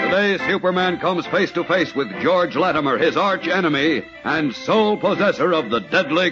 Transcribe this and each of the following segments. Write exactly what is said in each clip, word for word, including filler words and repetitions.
Today, Superman comes face to face with George Latimer, his arch enemy and sole possessor of the deadly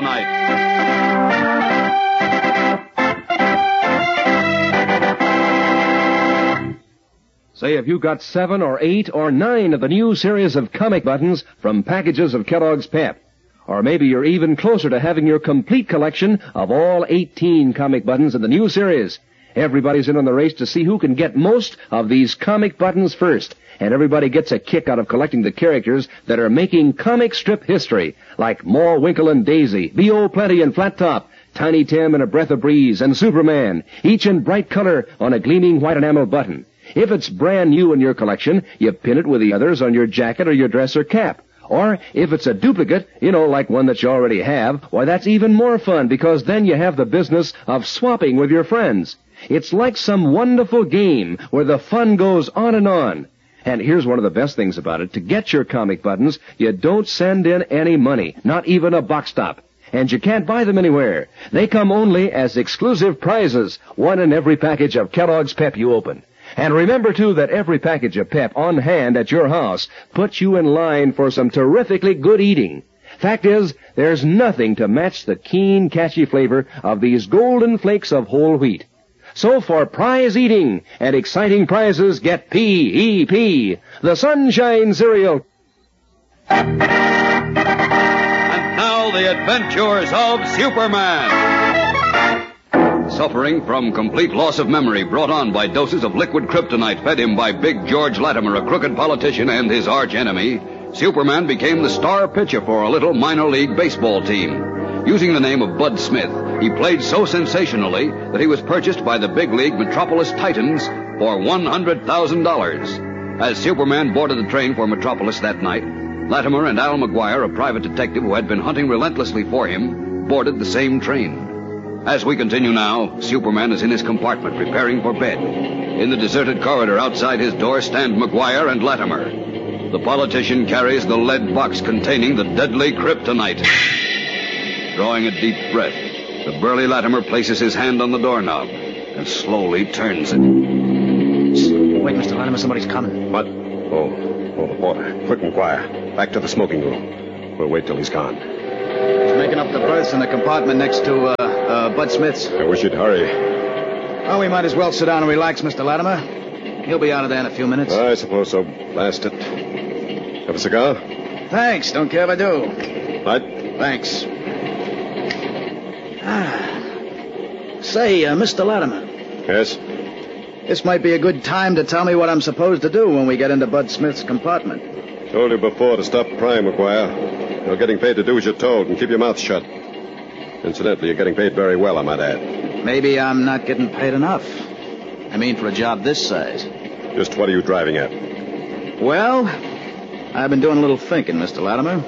kryptonite. Say, have you got seven or eight or nine of the new series of comic buttons from packages of Kellogg's Pep? Or maybe you're even closer to having your complete collection of all eighteen comic buttons in the new series. Everybody's in on the race to see who can get most of these comic buttons first. And everybody gets a kick out of collecting the characters that are making comic strip history, like Moore, Winkle, and Daisy, B O. Plenty and Flat Top, Tiny Tim and A Breath of Breeze, and Superman, each in bright color on a gleaming white enamel button. If it's brand new in your collection, you pin it with the others on your jacket or your dress or cap. Or if it's a duplicate, you know, like one that you already have, why, that's even more fun, because then you have the business of swapping with your friends. It's like some wonderful game where the fun goes on and on. And here's one of the best things about it. To get your comic buttons, you don't send in any money, not even a box top. And you can't buy them anywhere. They come only as exclusive prizes, one in every package of Kellogg's Pep you open. And remember, too, that every package of Pep on hand at your house puts you in line for some terrifically good eating. Fact is, there's nothing to match the keen, catchy flavor of these golden flakes of whole wheat. So for prize eating and exciting prizes, get P E P, the Sunshine Cereal. And now the adventures of Superman. Suffering from complete loss of memory brought on by doses of liquid kryptonite fed him by Big George Latimer, a crooked politician and his arch enemy, Superman became the star pitcher for a little minor league baseball team. Using the name of Bud Smith, he played so sensationally that he was purchased by the big league Metropolis Titans for one hundred thousand dollars. As Superman boarded the train for Metropolis that night, Latimer and Al McGuire, a private detective who had been hunting relentlessly for him, boarded the same train. As we continue now, Superman is in his compartment preparing for bed. In the deserted corridor outside his door stand McGuire and Latimer. The politician carries the lead box containing the deadly kryptonite. Drawing a deep breath, the burly Latimer places his hand on the doorknob and slowly turns it. Wait, Mister Latimer, somebody's coming. What? Oh, oh, the porter. Quick, McGuire. Back to the smoking room. We'll wait till he's gone. He's making up the berths in the compartment next to, uh, uh, Bud Smith's. I wish you'd hurry. Oh, we might as well sit down and relax, Mister Latimer. He'll be out of there in a few minutes. I suppose so. Blast it. Have a cigar? Thanks. Don't care if I do. What? Thanks. Ah. Say, uh, Mister Latimer. Yes? This might be a good time to tell me what I'm supposed to do when we get into Bud Smith's compartment. Told you before to stop prying, McGuire. You're getting paid to do as you're told and keep your mouth shut. Incidentally, you're getting paid very well, I might add. Maybe I'm not getting paid enough. I mean, for a job this size. Just what are you driving at? Well, I've been doing a little thinking, Mister Latimer.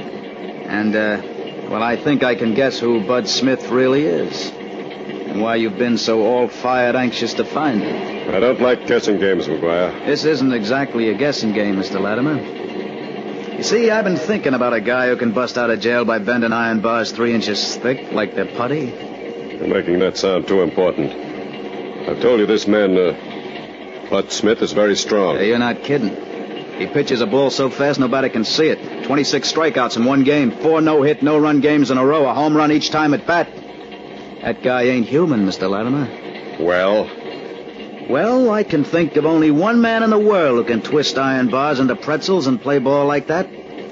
And, uh, well, I think I can guess who Bud Smith really is. And why you've been so all-fired anxious to find him. I don't like guessing games, McGuire. This isn't exactly a guessing game, Mister Latimer. You see, I've been thinking about a guy who can bust out of jail by bending iron bars three inches thick like they're putty. You're making that sound too important. I've told you this man, uh, Bud Smith, is very strong. Yeah, you're not kidding. He pitches a ball so fast nobody can see it. twenty-six strikeouts in one game, four no-hit, no-run games in a row, a home run each time at bat. That guy ain't human, Mister Latimer. Well? Well, I can think of only one man in the world who can twist iron bars into pretzels and play ball like that.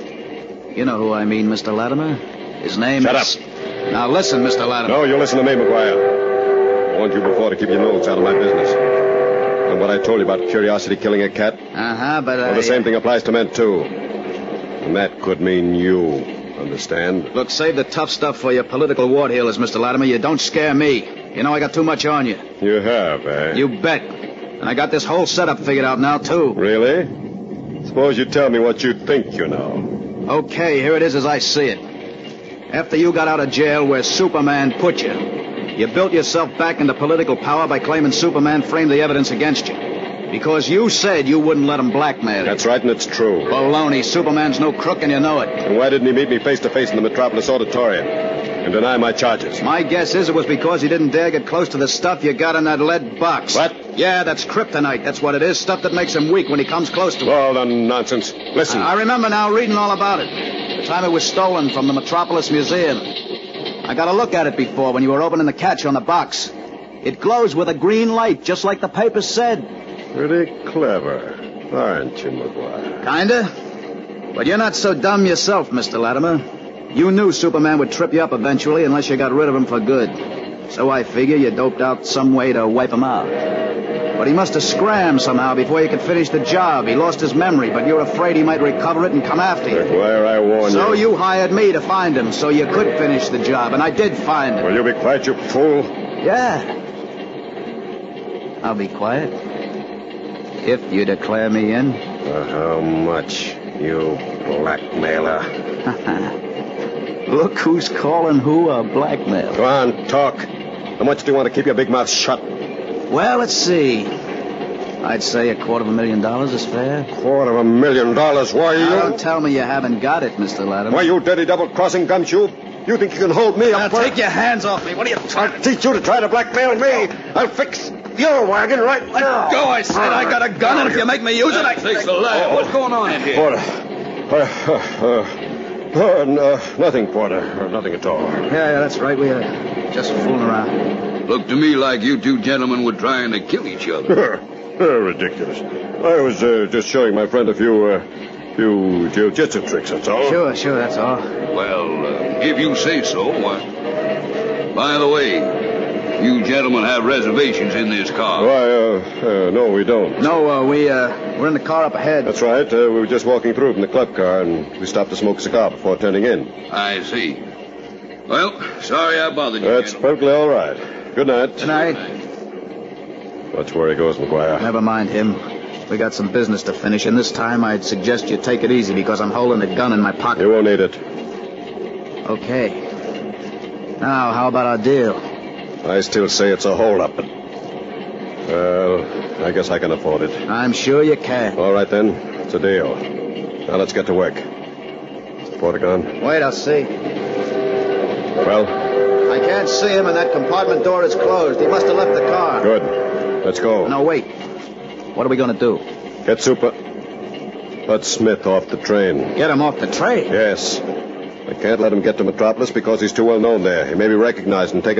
You know who I mean, Mister Latimer. His name Shut is... up. Now listen, Mister Latimer. No, you listen to me, McGuire. I warned you before to keep your nose out of my business. And what I told you about curiosity killing a cat? Uh-huh, but Well, I... the same thing applies to men, too. And that could mean you. Understand? Look, save the tough stuff for your political wart heelers, Mister Latimer. You don't scare me. You know I got too much on you. You have, eh? You bet. And I got this whole setup figured out now, too. Really? Suppose you tell me what you think you know. Okay, here it is as I see it. After you got out of jail where Superman put you, you built yourself back into political power by claiming Superman framed the evidence against you. Because you said you wouldn't let him blackmail you. That's right, and it's true. Baloney. Superman's no crook, and you know it. And why didn't he meet me face to face in the Metropolis Auditorium? and deny my charges. My guess is it was because you didn't dare get close to the stuff you got in that lead box. What? Yeah, that's kryptonite. That's what it is. Stuff that makes him weak when he comes close to it. All the nonsense. Listen. I remember now reading all about it. The time it was stolen from the Metropolis Museum. I got a look at it before when you were opening the catch on the box. It glows with a green light, just like the papers said. Pretty clever, aren't you, McGuire? Kinda. But you're not so dumb yourself, Mister Latimer. You knew Superman would trip you up eventually unless you got rid of him for good. So I figure you doped out some way to wipe him out. But he must have scrammed somehow before you could finish the job. He lost his memory, but you're afraid he might recover it and come after you. McGuire, I warn you. So you hired me to find him so you could finish the job, and I did find him. Will you be quiet, you fool? Yeah. I'll be quiet. If you declare me in. For how much, you blackmailer? Look who's calling who a blackmailer. Go on, talk. How much do you want to keep your big mouth shut? Well, let's see. I'd say a quarter of a million dollars is fair. Quarter of a million dollars? Why, you... Now, don't tell me you haven't got it, Mister Latimer. Why, you dirty double-crossing gumshoe? You think you can hold me Now, up? take your hands off me. What are you trying I'll teach you to try to blackmail me. I'll fix your wagon right now. Go, I said. I got a gun, and if you make me use it, I... Takes the lad. What's going on in here? Porter. Uh, uh, uh, uh, no, nothing, Porter. Uh, nothing at all. Yeah, yeah, that's right. We were just fooling around. Looked to me like you two gentlemen were trying to kill each other. Ridiculous. I was uh, just showing my friend a few, uh, few jiu-jitsu tricks, that's all. Sure, sure, that's all. Well, uh, if you say so, why... By the way, you gentlemen have reservations in this car. Why, uh, uh, no, we don't. No, uh, we, uh, we're in the car up ahead. That's right. Uh, we were just walking through from the club car, and we stopped to smoke a cigar before turning in. I see. Well, sorry I bothered you. That's gentlemen. perfectly all right. Good night. Good night. Watch where he goes, McGuire. Never mind him. We got some business to finish, and this time I'd suggest you take it easy because I'm holding a gun in my pocket. You won't need it. Okay. Now, how about our deal? I still say it's a hold-up, but... Well, I guess I can afford it. I'm sure you can. All right, then. It's a deal. Now let's get to work. Porter gone? Wait, I'll see. Well? I can't see him, and that compartment door is closed. He must have left the car. Good. Let's go. No, wait. What are we going to do? Get Super... Bud Smith off the train. Get him off the train? Yes. I can't let him get to Metropolis because he's too well known there. He may be recognized and taken